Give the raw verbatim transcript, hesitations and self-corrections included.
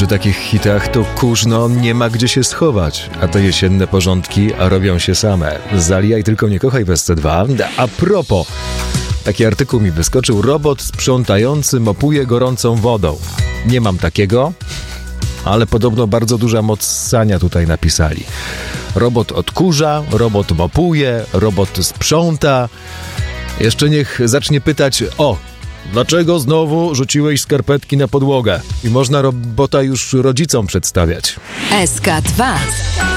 przy takich hitach to kurz, no nie ma gdzie się schować. A te jesienne porządki robią się same. Zalijaj tylko nie kochaj w S C dwa. A propos, taki artykuł mi wyskoczył. Robot sprzątający mopuje gorącą wodą. Nie mam takiego, ale podobno bardzo duża moc ssania tutaj napisali. Robot odkurza, robot mopuje, robot sprząta. Jeszcze niech zacznie pytać, o, dlaczego znowu rzuciłeś skarpetki na podłogę? I można robota już rodzicom przedstawiać. S K dwa.